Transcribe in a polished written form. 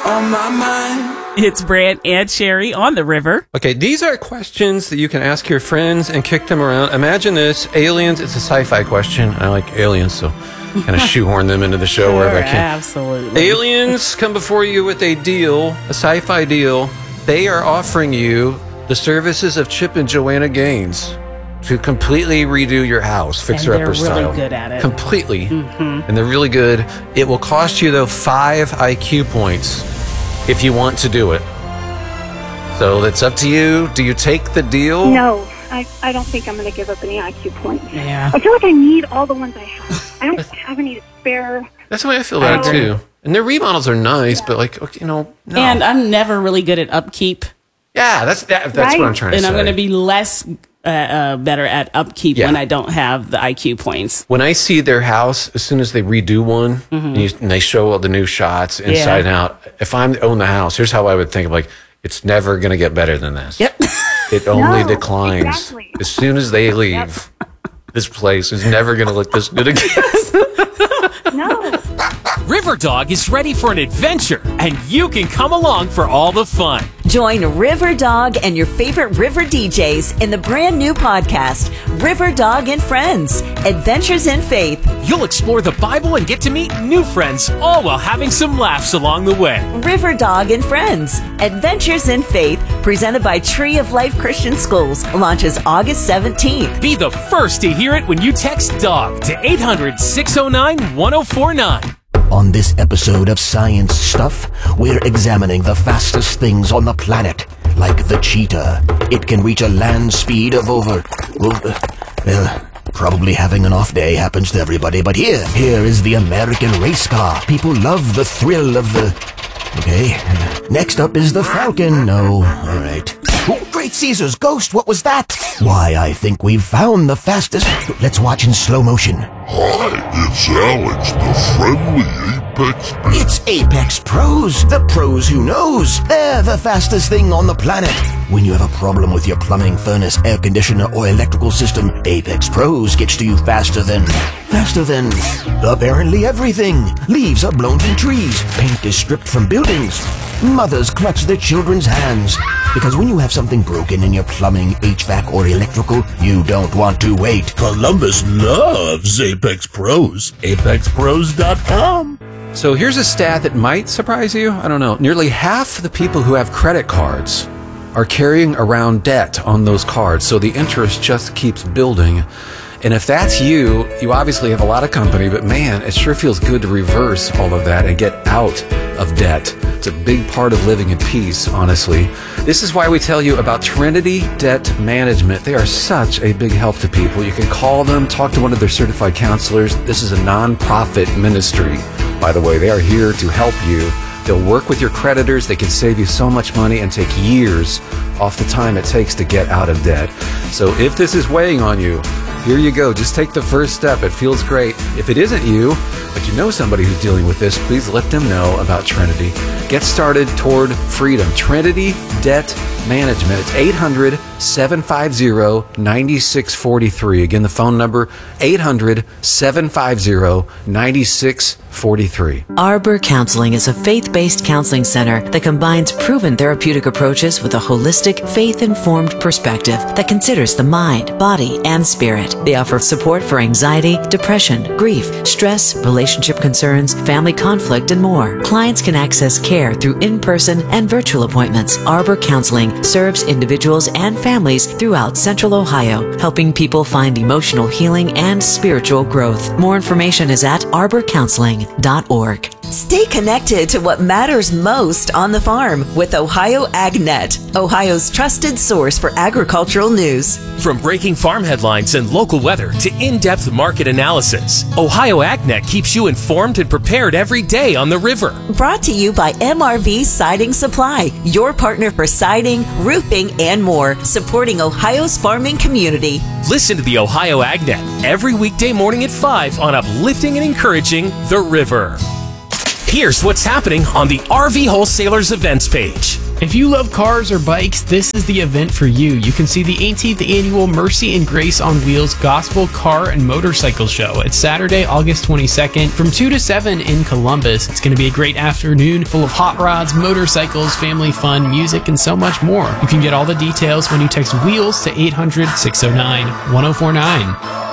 on my mind. It's Brad and Sherry on the river. Okay, these are questions that you can ask your friends and kick them around. Imagine this, aliens. It's a sci-fi question. I like aliens, so kind of shoehorn them into the show wherever I can. Absolutely. Aliens come before you with a deal, a sci-fi deal. They are offering you the services of Chip and Joanna Gaines to completely redo your house, fixer-upper style. They're really good at it. Completely. And they're really good. It will cost you, though, 5 IQ points if you want to do it. So it's up to you. Do you take the deal? No, I don't think I'm going to give up any IQ points. Yeah. I feel like I need all the ones I have. I don't have any to spare. That's the way I feel about it, too. And their remodels are nice, but, like, you know, no. And I'm never really good at upkeep. Yeah, that's Right? what I'm trying to And say. I'm going to be less better at upkeep when I don't have the IQ points. When I see their house, as soon as they redo one, and they show all the new shots inside and out, if I own the house, here's how I would think of, like, it's never going to get better than this. Yep. It only No, declines. exactly. As soon as they leave, this place is never going to look this good again. No. River Dog is ready for an adventure, and you can come along for all the fun. Join River Dog and your favorite river DJs in the brand new podcast, River Dog and Friends, Adventures in Faith. You'll explore the Bible and get to meet new friends, all while having some laughs along the way. River Dog and Friends, Adventures in Faith, presented by Tree of Life Christian Schools, launches August 17th. Be the first to hear it when you text DOG to 800-609-1049. On this episode of Science Stuff, we're examining the fastest things on the planet, like the cheetah. It can reach a land speed of over... probably having an off day happens to everybody, but here is the American race car. People love the thrill of the... Okay, next up is the Falcon. No, all right. Oh, great Caesar's ghost, what was that? Why, I think we've found the fastest... Let's watch in slow motion. Hi, it's Alex, the friendly Apex. It's Apex Pros, the pros who knows. They're the fastest thing on the planet. When you have a problem with your plumbing, furnace, air conditioner, or electrical system, Apex Pros gets to you faster than apparently everything. Leaves are blown from trees. Paint is stripped from buildings. Mothers clutch their children's hands. Because when you have something broken in your plumbing, HVAC, or electrical, you don't want to wait. Columbus loves Apex Pros. ApexPros.com. So here's a stat that might surprise you. I don't know. Nearly half the people who have credit cards are carrying around debt on those cards. So the interest just keeps building. And if that's you, you obviously have a lot of company, but man, it sure feels good to reverse all of that and get out of debt. It's a big part of living in peace, honestly. This is why we tell you about Trinity Debt Management. They are such a big help to people. You can call them, talk to one of their certified counselors. This is a non-profit ministry, by the way. They are here to help you. They'll work with your creditors. They can save you so much money and take years off the time it takes to get out of debt. So if this is weighing on you, here you go. Just take the first step. It feels great. If it isn't you, but you know somebody who's dealing with this, please let them know about Trinity. Get started toward freedom. Trinity Debt Management. It's 800-750-9643. Again, the phone number, 800-750-9643. Arbor Counseling is a faith-based counseling center that combines proven therapeutic approaches with a holistic, faith-informed perspective that considers the mind, body, and spirit. They offer support for anxiety, depression, grief, stress, relationship concerns, family conflict, and more. Clients can access care through in-person and virtual appointments. Arbor Counseling serves individuals and families throughout Central Ohio, helping people find emotional healing and spiritual growth. More information is at arborcounseling.org. Stay connected to what matters most on the farm with Ohio AgNet, Ohio's trusted source for agricultural news. From breaking farm headlines and local weather to in-depth market analysis, Ohio AgNet keeps you informed and prepared every day on the river. Brought to you by MRV Siding Supply, your partner for siding, roofing, and more, supporting Ohio's farming community. Listen to the Ohio AgNet every weekday morning at 5 on uplifting and encouraging the river. Here's what's happening on the RV Wholesalers events page. If you love cars or bikes, this is the event for you. You can see the 18th annual Mercy and Grace on Wheels Gospel Car and Motorcycle Show. It's Saturday, August 22nd from 2 to 7 in Columbus. It's going to be a great afternoon full of hot rods, motorcycles, family fun, music, and so much more. You can get all the details when you text WHEELS to 800-609-1049.